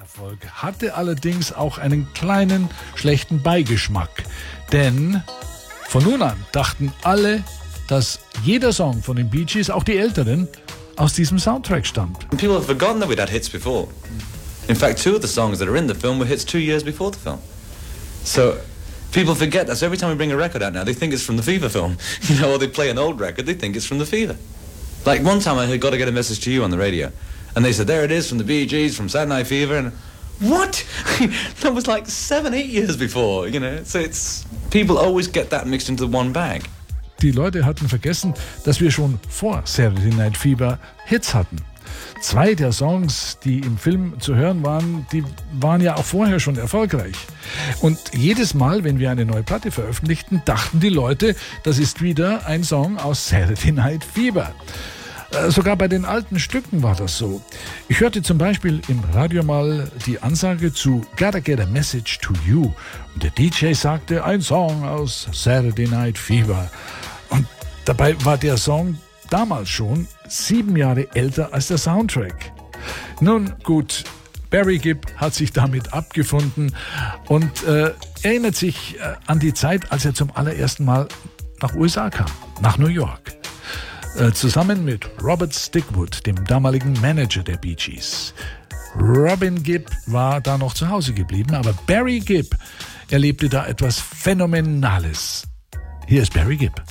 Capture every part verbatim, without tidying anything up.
Erfolg hatte allerdings auch einen kleinen schlechten Beigeschmack. Denn von nun an dachten alle, dass jeder Song von den Bee Gees, auch die Älteren, aus diesem Soundtrack stammt. People have forgotten that we'd had hits before. In fact, two of the songs that are in the film were hits two years before the film. So people forget that. So every time we bring a record out now, they think it's from the Fever film. You know, or they play an old record, they think it's from the Fever. Like one time I heard Gotta Get a Message to You on the radio. And they said, there it is from the Bee Gees, from Saturday Night Fever. And what? That was like seven, eight years before, you know. So it's, people always get that mixed into one bag. Die Leute hatten vergessen, dass wir schon vor Saturday Night Fever Hits hatten. Zwei der Songs, die im Film zu hören waren, die waren ja auch vorher schon erfolgreich. Und jedes Mal, wenn wir eine neue Platte veröffentlichten, dachten die Leute, das ist wieder ein Song aus Saturday Night Fever. Sogar bei den alten Stücken war das so. Ich hörte zum Beispiel im Radio mal die Ansage zu Gotta Get a Message to You. Und der D J sagte, ein Song aus Saturday Night Fever. Und dabei war der Song damals schon sieben Jahre älter als der Soundtrack. Nun gut, Barry Gibb hat sich damit abgefunden und äh, erinnert sich äh, an die Zeit, als er zum allerersten Mal nach U S A kam, nach New York. Äh, zusammen mit Robert Stigwood, dem damaligen Manager der Bee Gees. Robin Gibb war da noch zu Hause geblieben, aber Barry Gibb erlebte da etwas Phänomenales. Hier ist Barry Gibb.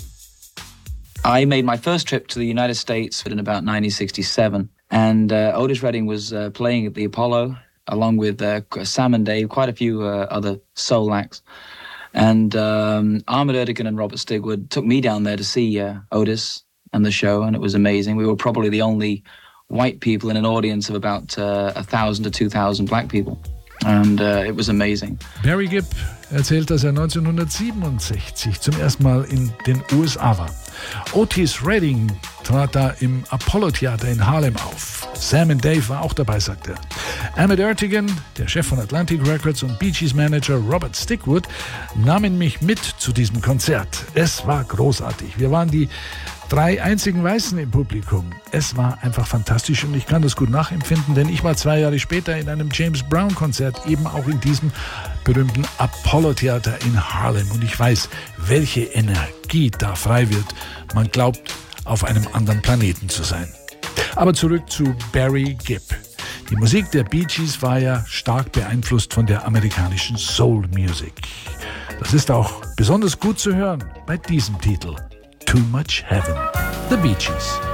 I made my first trip to the United States in about nineteen sixty-seven, and uh, Otis Redding was uh, playing at the Apollo, along with uh, Sam and Dave, quite a few uh, other soul acts. And um, Ahmet Ertegun and Robert Stigwood took me down there to see uh, Otis and the show, and it was amazing. We were probably the only white people in an audience of about uh, one thousand to two thousand black people. And uh, it was amazing. Barry Gibb erzählt, dass er neunzehnhundertsiebenundsechzig zum ersten Mal in den U S A war. Otis Redding trat da im Apollo-Theater in Harlem auf. Sam and Dave war auch dabei, sagt er. Ahmet Ertegun, der Chef von Atlantic Records, und Bee Gees Manager Robert Stigwood nahmen mich mit zu diesem Konzert. Es war großartig. Wir waren die drei einzigen Weißen im Publikum. Es war einfach fantastisch und ich kann das gut nachempfinden, denn ich war zwei Jahre später in einem James Brown-Konzert, eben auch in diesem berühmten Apollo-Theater in Harlem. Und ich weiß, welche Energie da frei wird. Man glaubt, auf einem anderen Planeten zu sein. Aber zurück zu Barry Gibb. Die Musik der Bee Gees war ja stark beeinflusst von der amerikanischen Soul Music. Das ist auch besonders gut zu hören bei diesem Titel. Too Much Heaven. The Bee Gees.